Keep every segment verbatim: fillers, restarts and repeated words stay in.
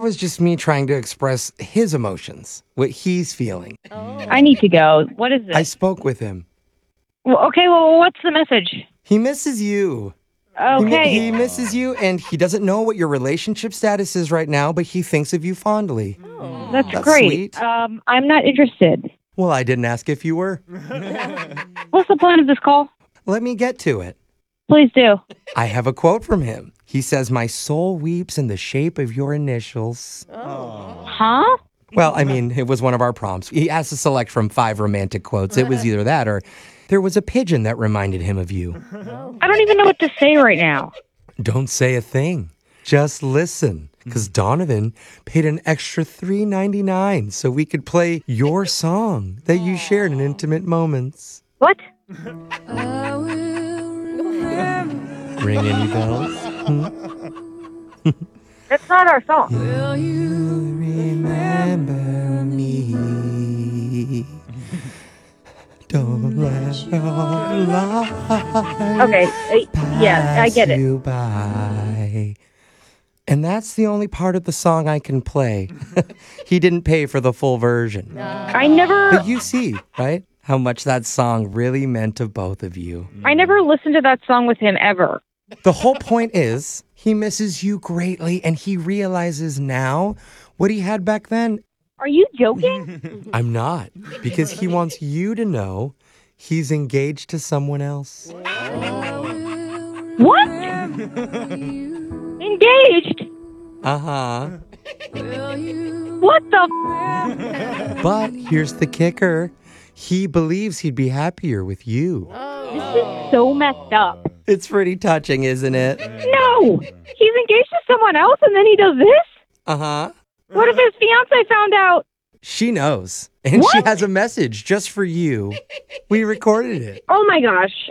was just me trying to express his emotions, what he's feeling. Oh. I need to go. What is this? I spoke with him. Well, okay, well, what's the message? He misses you. Okay. He, he misses you, and he doesn't know what your relationship status is right now, but he thinks of you fondly. Oh. That's, That's great. Sweet. Um, I'm not interested. Well, I didn't ask if you were. What's the point of this call? Let me get to it. Please do. I have a quote from him. He says, "My soul weeps in the shape of your initials." Oh. Huh? Well, I mean, it was one of our prompts. He asked to select from five romantic quotes. It was either that or there was a pigeon that reminded him of you. I don't even know what to say right now. Don't say a thing. Just listen. Because Donovan paid an extra three ninety-nine so we could play your song that you shared in intimate moments. What? Ring any bells? Hmm? That's not our song. Will you remember me? Don't let your life Okay, uh, yeah, I get it. you by. And that's the only part of the song I can play. He didn't pay for the full version. I never... But you see, right, how much that song really meant to both of you. I never listened to that song with him ever. The whole point is, he misses you greatly, and he realizes now what he had back then. Are you joking? I'm not, because he wants you to know he's engaged to someone else. What? Engaged? Uh-huh. What the f- But here's the kicker. He believes he'd be happier with you. This is so messed up. It's pretty touching, isn't it? No! He's engaged to someone else and then he does this? Uh-huh. What if his fiance found out? She knows. And What? she has a message just for you. We recorded it. Oh my gosh.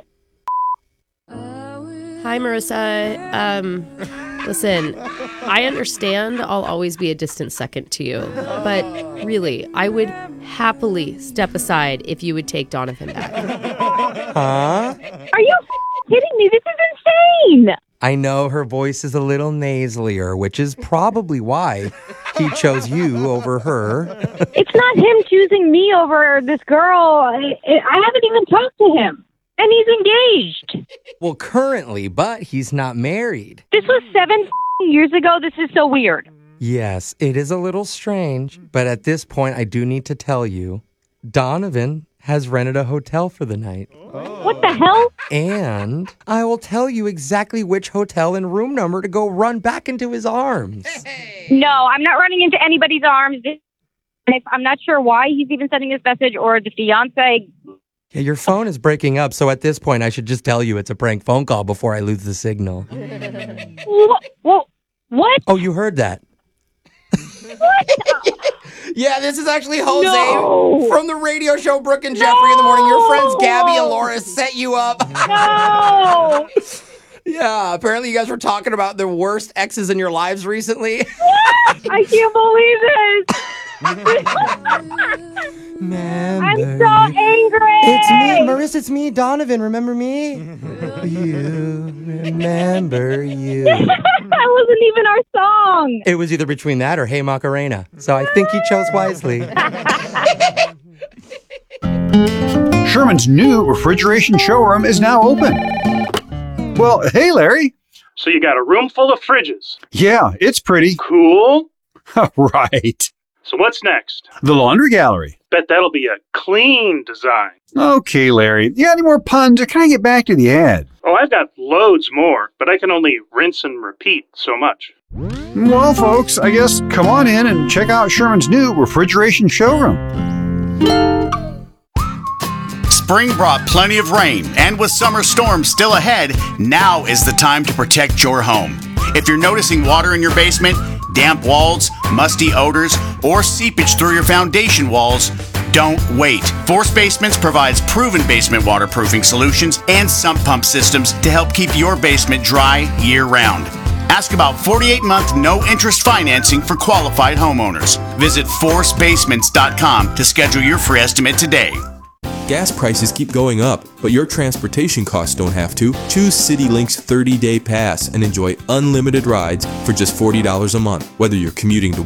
Hi, Marissa. Um, listen, I understand I'll always be a distant second to you, but really, I would happily step aside if you would take Donovan back. Huh? Are you f- kidding me? This is insane. I know her voice is a little nasalier, which is probably why he chose you over her. It's not him choosing me over this girl. I, I haven't even talked to him. And he's engaged. Well, currently, but he's not married. This was seven years ago. This is so weird. Yes, it is a little strange, but at this point, I do need to tell you, Donovan has rented a hotel for the night. What the hell? And I will tell you exactly which hotel and room number to go run back into his arms. No, I'm not running into anybody's arms. I'm not sure why he's even sending this message or the fiance. Yeah, your phone is breaking up, so at this point, I should just tell you it's a prank phone call before I lose the signal. What? What? What? Oh, you heard that. What? Yeah, this is actually Jose No. from the radio show Brooke and Jeffrey in the Morning. Your friends Gabby and Laura set you up. No. Yeah, apparently you guys were talking about the worst exes in your lives recently. I can't believe this. Remember I'm so angry. It's me, Marissa, it's me, Donovan. Remember me? You, remember you. That wasn't even our song. It was either between that or Hey Macarena. So I think he chose wisely. Sherman's new refrigeration showroom is now open. Well, hey, Larry. So you got a room full of fridges. Yeah, it's pretty. Cool. Right. So what's next? The laundry gallery. Bet that'll be a clean design. Okay, Larry. You got any more puns, or can I get back to the ad? Oh, I've got loads more, but I can only rinse and repeat so much. Well, folks, I guess come on in and check out Sherman's new refrigeration showroom. Spring brought plenty of rain, and with summer storms still ahead, now is the time to protect your home. If you're noticing water in your basement, damp walls, musty odors, or seepage through your foundation walls, don't wait. Force Basements provides proven basement waterproofing solutions and sump pump systems to help keep your basement dry year-round. Ask about forty-eight month no-interest financing for qualified homeowners. Visit force basements dot com to schedule your free estimate today. Gas prices keep going up, but your transportation costs don't have to. Choose CityLink's thirty day pass and enjoy unlimited rides for just forty dollars a month, whether you're commuting to